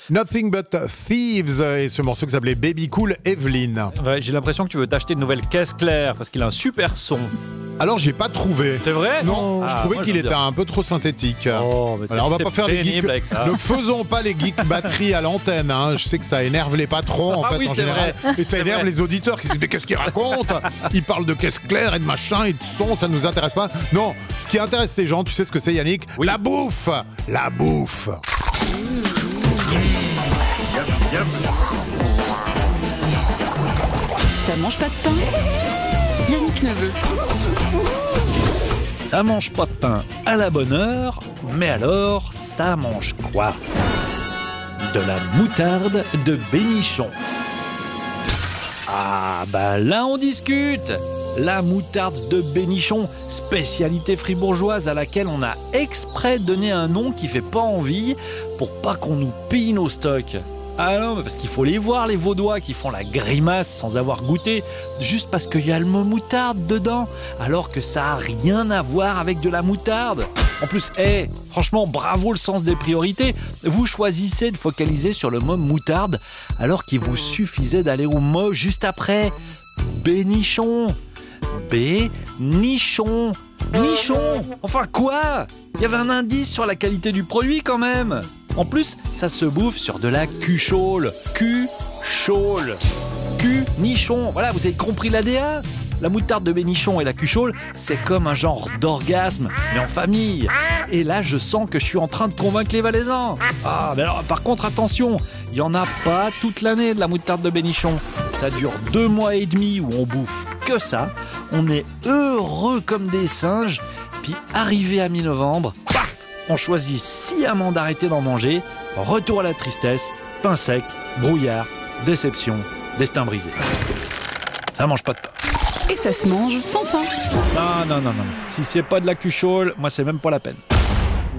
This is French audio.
Nothing But Thieves et ce morceau qui s'appelait Baby Cool Evelyn. Ouais, j'ai l'impression que tu veux t'acheter une nouvelle caisse claire parce qu'il a un super son. Alors j'ai pas trouvé. C'est vrai? Non, je trouvais moi, qu'il j'aime était bien. un peu trop synthétique. Oh, mais Alors on va t'es pas faire les geeks. pénible avec ça. Ne faisons pas les geeks batterie à l'antenne. Hein. Je sais que ça énerve les patrons en fait Oui, en c'est général. vrai. Et ça énerve les auditeurs qui disent mais qu'est-ce qu'ils racontent? Ils parlent de caisse claire et de machin et de son, ça nous intéresse pas. Non, ce qui intéresse les gens, tu sais ce que c'est Yannick? Oui. La bouffe. La bouffe. Ça mange pas de pain. Yannick Neveu. Ça mange pas de pain à la bonne heure, mais alors, ça mange quoi? De la moutarde de Bénichon. Ah, bah là on discute. La moutarde de Bénichon, spécialité fribourgeoise à laquelle on a exprès donné un nom qui fait pas envie pour pas qu'on nous pille nos stocks. Ah non, mais parce qu'il faut les voir, les Vaudois qui font la grimace sans avoir goûté, juste parce qu'il y a le mot moutarde dedans, alors que ça a rien à voir avec de la moutarde. En plus, franchement, bravo le sens des priorités. Vous choisissez de focaliser sur le mot moutarde, alors qu'il vous suffisait d'aller au mot juste après. Bénichon. Bénichon. Nichon. Enfin quoi? Il y avait un indice sur la qualité du produit quand même. En plus, ça se bouffe sur de la cuchole. Cuchole. Nichon. Voilà, vous avez compris l'ADA. La moutarde de Bénichon et la cuchole, c'est comme un genre d'orgasme, mais en famille. Et là, je sens que je suis en train de convaincre les Valaisans. Ah, mais alors, par contre, attention, il n'y en a pas toute l'année de la moutarde de Bénichon. Ça dure 2 mois et demi où on bouffe que ça. On est heureux comme des singes. Puis, arrivé à mi-novembre, paf, on choisit sciemment d'arrêter d'en manger. Retour à la tristesse, pain sec, brouillard, déception, destin brisé. Ça mange pas de pain. Et ça se mange sans faim. Non. Si c'est pas de la cuchole, moi c'est même pas la peine.